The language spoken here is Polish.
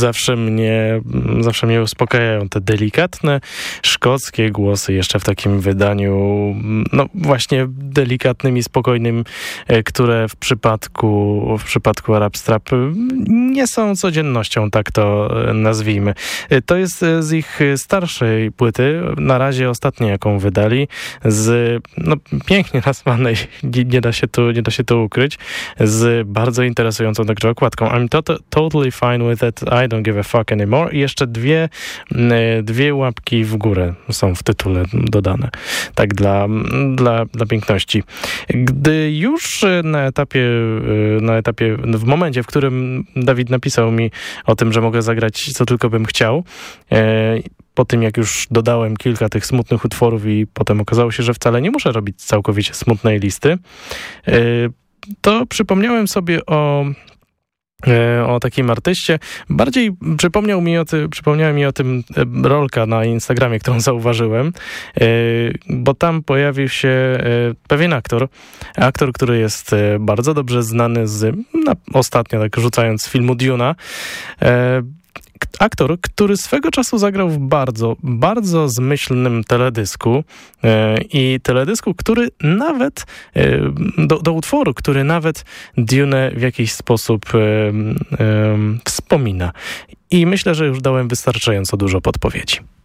zawsze mnie uspokajają te delikatne szkockie głosy jeszcze w takim wydaniu, no właśnie delikatnym i spokojnym, które w przypadku Arabstrap nie są codziennością, tak to nazwijmy. To jest z ich starszej płyty, na razie ostatniej, jaką wydali, z pięknie nazwanej, nie da się to ukryć, z bardzo interesującą także okładką. I'm totally fine with it, I don't give a fuck anymore. I jeszcze dwie łapki w górę są w tytule dodane. Tak dla piękności. Gdy już w momencie, w którym Dawid napisał mi o tym, że mogę zagrać co tylko bym chciał, po tym jak już dodałem kilka tych smutnych utworów i potem okazało się, że wcale nie muszę robić całkowicie smutnej listy, to przypomniałem sobie o takim artyście. Bardziej przypomniała mi o tym rolka na Instagramie, którą zauważyłem, bo tam pojawił się pewien aktor, który jest bardzo dobrze znany ostatnio, tak rzucając, z filmu Duna. Aktor, który swego czasu zagrał w bardzo, bardzo zmyślnym teledysku i teledysku, który nawet do utworu, który nawet Dune w jakiś sposób wspomina. I myślę, że już dałem wystarczająco dużo podpowiedzi.